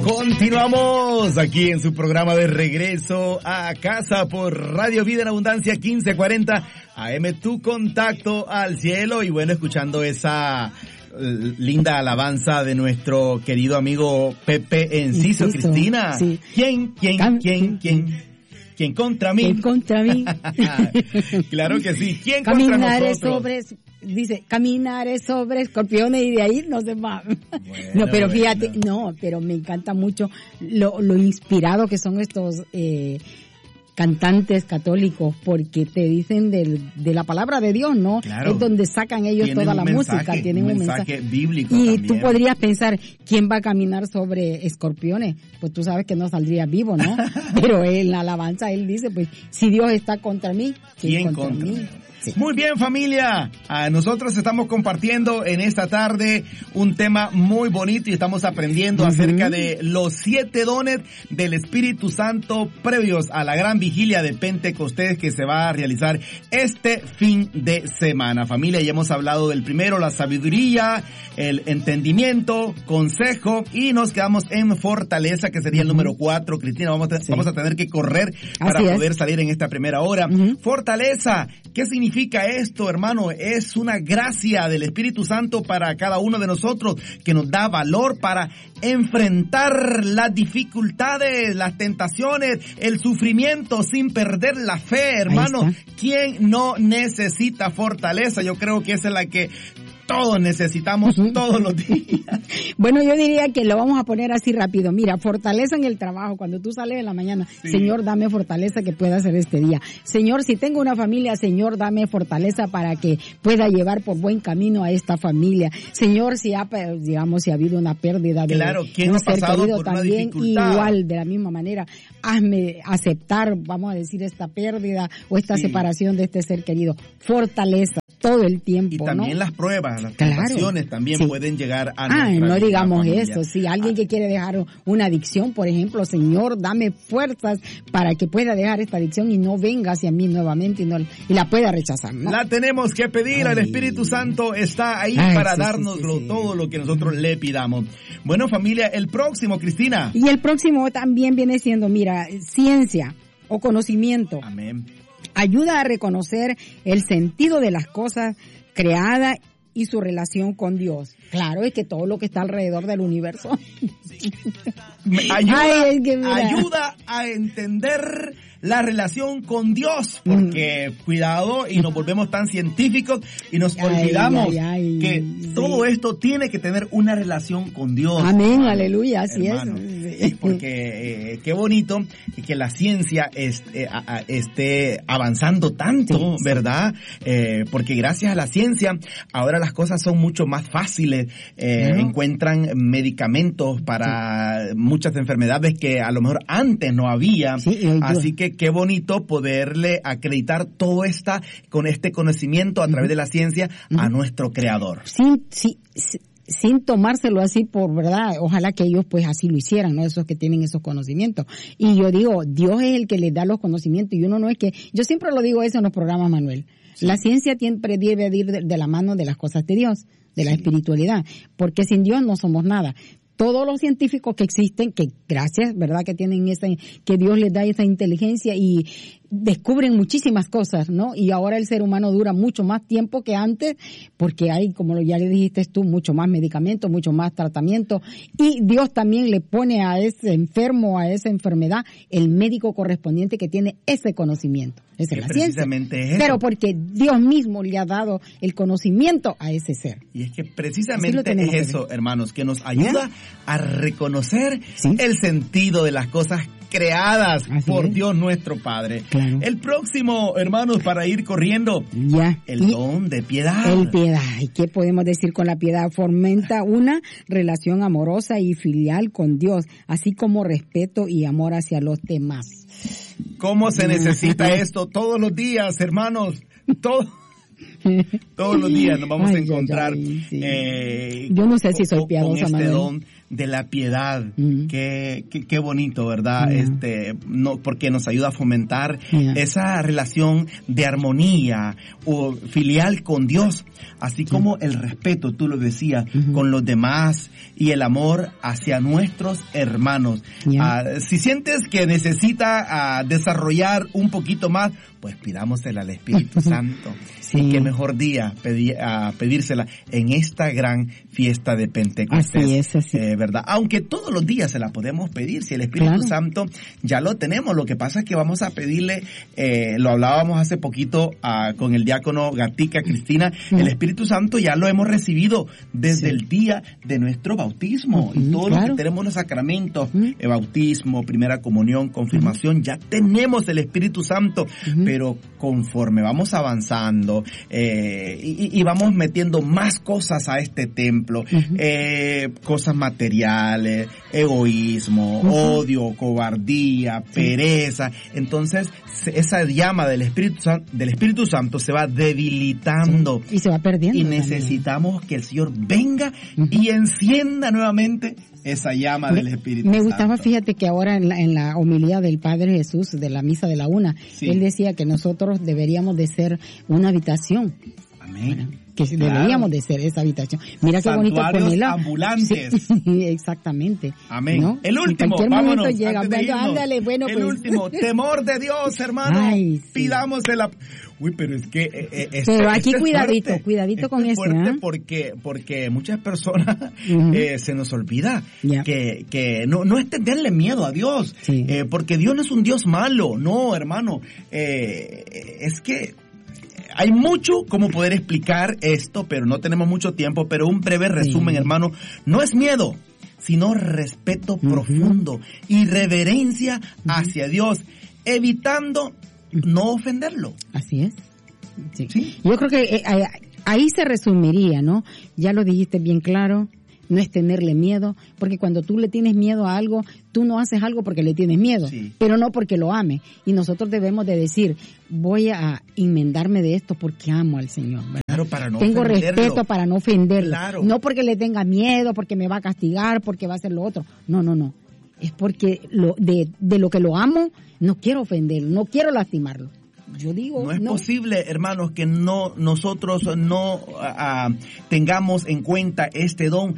Continuamos aquí en su programa de regreso a casa por Radio Vida en Abundancia 1540 AM, tu contacto al cielo. Y bueno, escuchando esa linda alabanza de nuestro querido amigo Pepe Enciso. Cristina, sí. ¿Quién contra mí? ¿Quién contra mí? Claro que sí. ¿Quién contra nosotros? Caminaré sobre escorpiones y de ahí no se va. No, pero fíjate, pero me encanta mucho lo inspirado que son estos cantantes católicos, porque te dicen de la palabra de Dios, ¿no? Claro. Es donde sacan ellos toda la música, tienen un mensaje bíblico y también. Tú podrías pensar, ¿quién va a caminar sobre escorpiones? Pues tú sabes que no saldría vivo, ¿no? Pero en la alabanza él dice, pues, si Dios está contra mí, ¿quién contra mí? Sí. Muy bien, familia, nosotros estamos compartiendo en esta tarde un tema muy bonito y estamos aprendiendo acerca de los 7 dones del Espíritu Santo previos a la gran vigilia de Pentecostés que se va a realizar este fin de semana. Familia, ya hemos hablado del primero, la sabiduría, el entendimiento, consejo, y nos quedamos en fortaleza, que sería el número 4. Cristina, vamos a tener que correr para poder salir en esta primera hora. Fortaleza, ¿qué significa esto, hermano? Es una gracia del Espíritu Santo para cada uno de nosotros que nos da valor para enfrentar las dificultades, las tentaciones, el sufrimiento sin perder la fe, hermano. ¿Quién no necesita fortaleza? Yo creo que esa es la que todos necesitamos todos los días. Bueno, yo diría que lo vamos a poner así rápido. Mira, fortaleza en el trabajo. Cuando tú sales en la mañana, Señor, dame fortaleza que pueda hacer este día. Señor, si tengo una familia, Señor, dame fortaleza para que pueda llevar por buen camino a esta familia. Señor, si ha habido una pérdida de un ser querido también, igual, de la misma manera, hazme aceptar, vamos a decir, esta pérdida o esta separación de este ser querido. Fortaleza todo el tiempo, y también las pruebas, las tentaciones también pueden llegar a nuestra vida. No digamos familia. eso, si alguien que quiere dejar una adicción, por ejemplo, Señor, dame fuerzas para que pueda dejar esta adicción y no venga hacia mí nuevamente y la pueda rechazar, ¿no? La tenemos que pedir, el Espíritu Santo está ahí para dárnoslo todo lo que nosotros le pidamos. Bueno, familia, el próximo, Cristina. Y el próximo también viene siendo, mira, ciencia o conocimiento. Amén. Ayuda a reconocer el sentido de las cosas creadas y su relación con Dios. Claro, es que todo lo que está alrededor del universo. Ayuda a entender la relación con Dios, porque cuidado y nos volvemos tan científicos y nos olvidamos que todo esto tiene que tener una relación con Dios. Amén, aleluya, así hermano. Sí, porque qué bonito que la ciencia esté avanzando tanto, ¿verdad? Porque gracias a la ciencia ahora las cosas son mucho más fáciles, encuentran medicamentos para muchas enfermedades que a lo mejor antes no había, así que qué bonito poderle acreditar todo con este conocimiento a través de la ciencia a nuestro Creador. Sin tomárselo así por verdad, ojalá que ellos pues así lo hicieran, ¿no? Esos que tienen esos conocimientos. Y yo digo, Dios es el que les da los conocimientos y uno no es que, yo siempre lo digo eso en los programas, Manuel. La ciencia siempre debe ir de la mano de las cosas de Dios, de la espiritualidad, porque sin Dios no somos nada. Todos los científicos que existen, que gracias, ¿verdad? Que tienen que Dios les da esa inteligencia y descubren muchísimas cosas, ¿no? Y ahora el ser humano dura mucho más tiempo que antes, porque hay, como ya le dijiste tú, mucho más medicamentos, mucho más tratamiento, y Dios también le pone a ese enfermo, a esa enfermedad, el médico correspondiente que tiene ese conocimiento. Esa es la ciencia. Es pero porque Dios mismo le ha dado el conocimiento a ese ser. Y es que precisamente es eso, hermanos, que nos ayuda a reconocer el sentido de las cosas creadas por Dios nuestro Padre. Claro. El próximo, hermanos, para ir corriendo, el don de piedad. El piedad. ¿Y qué podemos decir con la piedad? Fomenta una relación amorosa y filial con Dios, así como respeto y amor hacia los demás. ¿Cómo se necesita esto? Todos los días, hermanos. Todos los días nos vamos a encontrar yo no sé si soy piadosa, con este don de la piedad. Qué bonito, ¿verdad? Porque nos ayuda a fomentar esa relación de armonía o filial con Dios, así como el respeto, tú lo decías, con los demás y el amor hacia nuestros hermanos. Si sientes que necesita desarrollar un poquito más, pues pidámosela al Espíritu Santo. Y qué mejor día pedírsela en esta gran fiesta de Pentecostés. Así es. ¿Verdad? Aunque todos los días se la podemos pedir, si el Espíritu Santo ya lo tenemos. Lo que pasa es que vamos a pedirle, lo hablábamos hace poquito con el diácono Gatica Cristina, el Espíritu Santo ya lo hemos recibido desde el día de nuestro bautismo. Y todos los que tenemos los sacramentos, bautismo, primera comunión, confirmación, ya tenemos el Espíritu Santo. Pero conforme vamos avanzando y vamos metiendo más cosas a este templo, cosas materiales, egoísmo, odio, cobardía, pereza, entonces esa llama del Espíritu Santo se va debilitando y se va perdiendo. Y necesitamos que el Señor venga y encienda nuevamente esa llama del Espíritu Santo. Me gustaba, fíjate que ahora en la homilía del Padre Jesús de la Misa de la Una, él decía que nosotros deberíamos de ser una habitación. Amén. Que deberíamos de ser esa habitación. Mira qué bonito ponerla. Ambulantes. Sí, exactamente. Amén. ¿No? El último, en vámonos. Llega, ándale, bueno, el último, temor de Dios, hermano. Ay, sí. Pidámosela. Uy, pero es que pero aquí cuidadito con eso, porque muchas personas se nos olvida que no es tenerle miedo a Dios, porque Dios no es un Dios malo, no, hermano, es que hay mucho como poder explicar esto, pero no tenemos mucho tiempo, pero un breve resumen, hermano, no es miedo, sino respeto profundo y reverencia hacia Dios, evitando no ofenderlo. Así es. Sí. Yo creo que ahí se resumiría, ¿no? Ya lo dijiste bien claro, no es tenerle miedo, porque cuando tú le tienes miedo a algo, tú no haces algo porque le tienes miedo, pero no porque lo ames. Y nosotros debemos de decir, voy a enmendarme de esto porque amo al Señor, ¿verdad? Claro, para no tengo ofenderlo. Respeto para no ofenderlo. Claro. No porque le tenga miedo, porque me va a castigar, porque va a hacer lo otro. No. Es porque de lo que lo amo, no quiero ofenderlo, no quiero lastimarlo. Yo digo, no es posible, hermanos, que nosotros no tengamos en cuenta este don,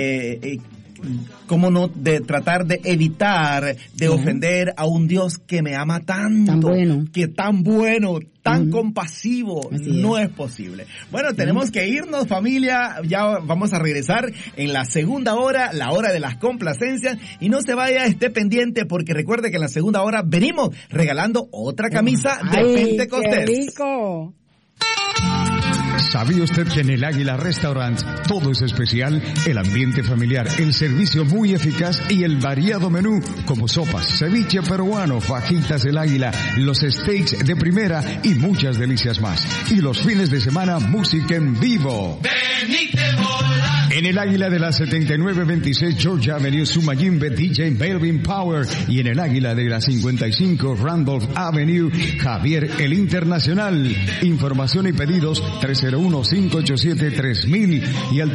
cómo no, de tratar de evitar de ofender a un Dios que me ama tanto, tan bueno, tan compasivo. No es posible. Bueno, tenemos que irnos, familia. Ya vamos a regresar en la segunda hora, la hora de las complacencias. Y no se vaya, esté pendiente, porque recuerde que en la segunda hora venimos regalando otra camisa de Pentecostés. ¡Qué rico! ¿Sabía usted que en el Águila Restaurant todo es especial? El ambiente familiar, el servicio muy eficaz y el variado menú como sopas, ceviche peruano, fajitas del Águila, los steaks de primera y muchas delicias más. Y los fines de semana, música en vivo. En el Águila de la 7926 Georgia Avenue, Sumayimbe, DJ Melvin Power. Y en el Águila de la 55 Randolph Avenue, Javier el Internacional. Información y pedidos 301-587-3000 y al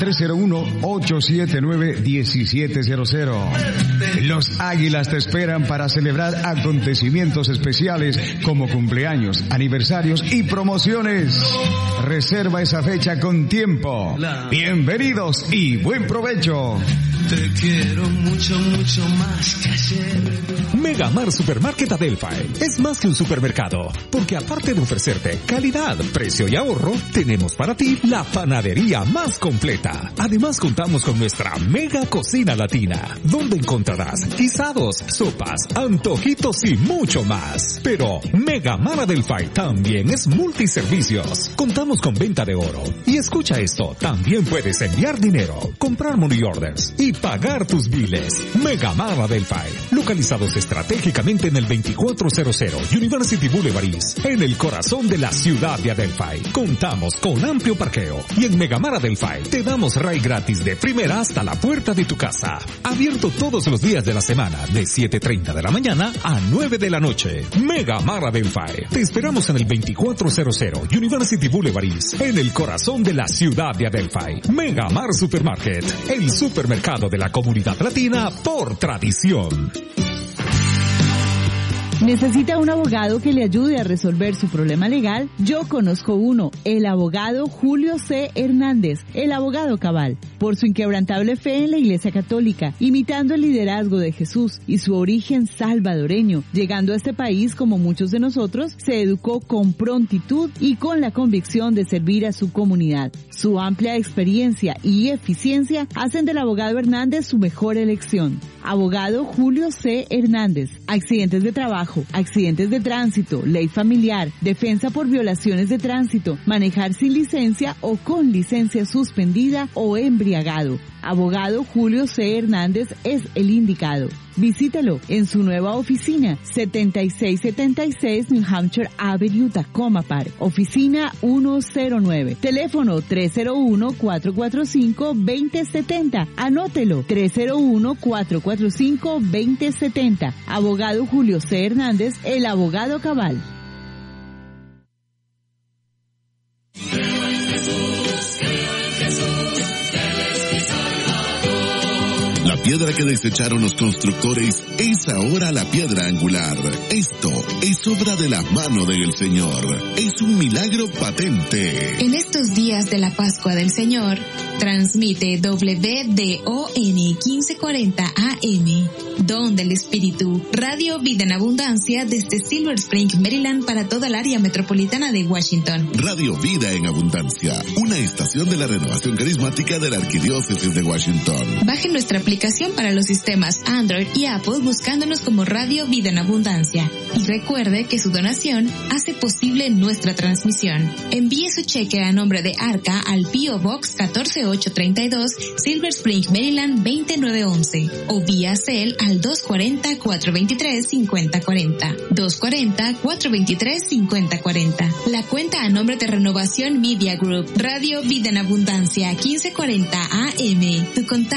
301-879-1700. Los Águilas te esperan para celebrar acontecimientos especiales como cumpleaños, aniversarios y promociones. Reserva esa fecha con tiempo. Bienvenidos y buen provecho. Te quiero mucho, mucho más que ayer. Megamar Supermarket Adelphi es más que un supermercado, porque aparte de ofrecerte calidad, precio y ahorro, tenemos para ti la panadería más completa. Además contamos con nuestra mega cocina latina, donde encontrarás guisados, sopas, antojitos y mucho más. Pero Megamar Adelphi también es multiservicios. Contamos con venta de oro. Y escucha esto, también puedes enviar dinero, comprar money orders y pagar tus biles. Megamar Adelphi, localizados estratégicamente en el 2400 University Boulevard East, en el corazón de la ciudad de Adelphi. Contamos con amplio parqueo y en Megamar Adelphi te damos ride gratis de primera hasta la puerta de tu casa. Abierto todos los días de la semana de 7:30 de la mañana a 9 de la noche. Megamar Adelphi. Te esperamos en el 2400 University Boulevard East, en el corazón de la ciudad de Adelphi. Megamar Supermarket, el supermercado abogado de la comunidad latina por tradición. ¿Necesita un abogado que le ayude a resolver su problema legal? Yo conozco uno, el abogado Julio C. Hernández, el abogado cabal. Por su inquebrantable fe en la Iglesia Católica, imitando el liderazgo de Jesús y su origen salvadoreño, llegando a este país como muchos de nosotros, se educó con prontitud y con la convicción de servir a su comunidad. Su amplia experiencia y eficiencia hacen del abogado Hernández su mejor elección. Abogado Julio C. Hernández. Accidentes de trabajo, accidentes de tránsito, ley familiar, defensa por violaciones de tránsito, manejar sin licencia o con licencia suspendida o embriagado. Abogado Julio C. Hernández es el indicado. Visítelo en su nueva oficina, 7676 New Hampshire Avenue, Tacoma Park. Oficina 109. Teléfono 301-445-2070. Anótelo, 301-445-2070. Abogado Julio C. Hernández, el abogado cabal. La piedra que desecharon los constructores es ahora la piedra angular. Esto es obra de la mano del Señor. Es un milagro patente. En estos días de la Pascua del Señor, transmite WDON 1540 AM, Don del Espíritu, Radio Vida en Abundancia desde Silver Spring, Maryland para toda el área metropolitana de Washington. Radio Vida en Abundancia, una estación de la renovación carismática de la Arquidiócesis de Washington. Baje nuestra aplicación para los sistemas Android y Apple buscándonos como Radio Vida en Abundancia. Y recuerde que su donación hace posible nuestra transmisión. Envíe su cheque a nombre de Arca al P.O. Box 14832, Silver Spring, Maryland 20911 o vía Cel al 240-423-5040. 240-423-5040. La cuenta a nombre de Renovación Media Group, Radio Vida en Abundancia 1540 AM. Tu contacto